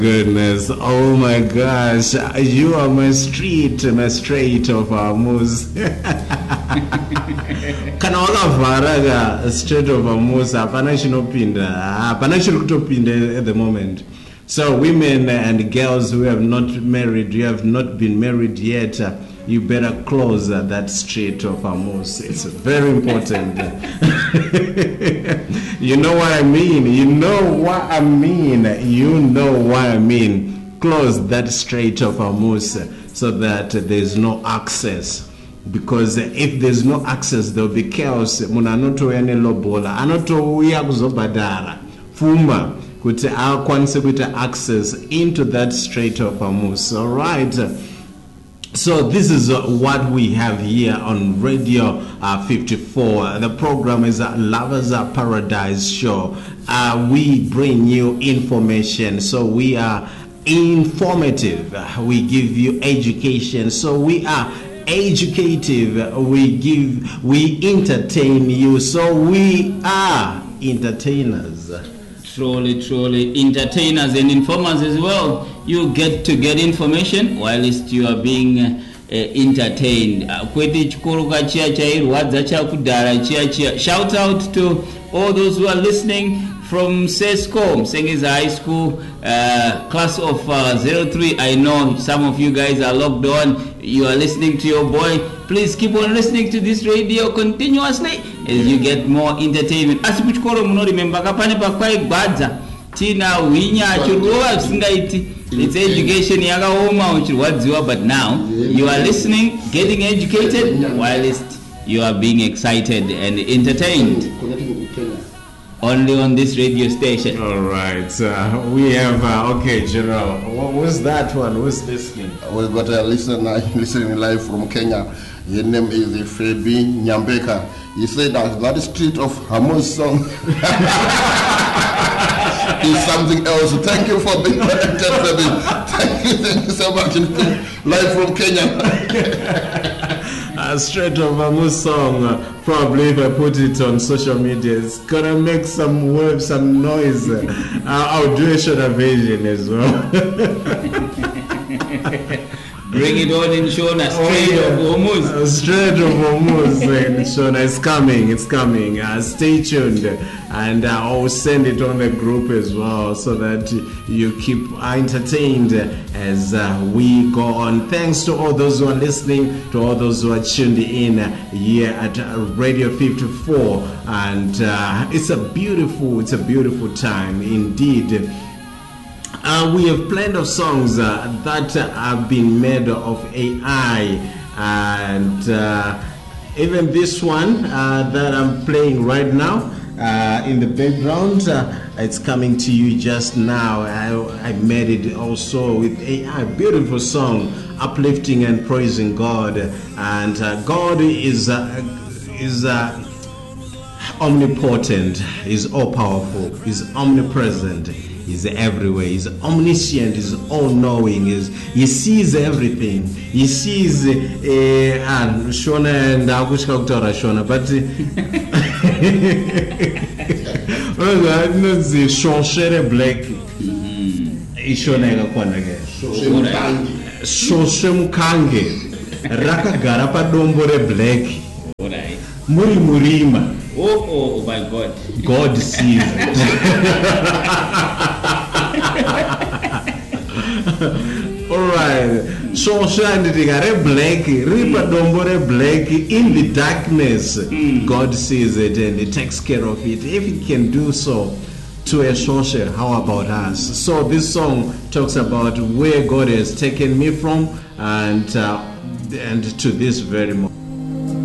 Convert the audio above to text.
Goodness, oh my gosh, you are my straight of our moose. Kana wakavhara straight of our moose, hapana chiri kutopinda at the moment. So women and girls who have not married, you have not been married yet, you better close that street of Amos. It's very important. You know what I mean? Close that street of Amos so that there's no access. Because if there's no access, there'll be chaos. Muna anotoya nelobola, anotouya kuzobhadhara pfuma kuti akwanise kuita access into that strait of Amos. All right. So this is what we have here on Radio 54. The program is Lovers Paradise Show. We bring you information. So we are informative. We give you education. So we are educative. We entertain you. So we are entertainers. Truly entertainers and informers as well. You get information whilst you are being entertained. Shout out to all those who are listening from SESCO, Sengeza High School, class of 03. I know some of you guys are logged on. You are listening to your boy. Please keep on listening to this radio continuously as you get more entertainment. Asipuchkoro muno remember kapane pakwai gbadza tina winya chirwa singaiti. It's education yakaoma uchirwadziwa, but now you are listening, getting educated whilst you are being excited and entertained. Only on this radio station. All right. We have, okay, General. What was that one? Who's listening? We've got a listener listening live from Kenya. His name is Febi Nyambeka. He said that street of Hamon's song is something else. Thank you for being connected, Febi. Thank you so much. Live from Kenya. Straight of Amos song, probably if I put it on social media, it's gonna make some wave, some noise. I'll do a shorter version as well. Bring it on in Shona, straight of Hormuz. Straight of Hormuz in Shona. It's coming. Stay tuned, and I'll send it on the group as well so that you keep entertained as we go on. Thanks to all those who are listening, to all those who are tuned in here at Radio 54, and it's a beautiful time indeed. We have plenty of songs that have been made of AI, and even this one that I'm playing right now in the background, it's coming to you just now. I made it also with AI. Beautiful song, uplifting and praising God, and God is omnipotent, is all powerful, is omnipresent. He's everywhere. He's omniscient. He's all-knowing. He sees everything. He sees Shona and Agushka Shona, but Shonshere Black. Ishona Kwanage. Shoshe Mukange. Rakagara Padombore Black. Murima. Oh my God. God sees it. Alright. So Shandikare black, Ripa Dombore black in the darkness. God sees it and He takes care of it. If He can do so to a social, how about us? So this song talks about where God has taken me from and to this very moment.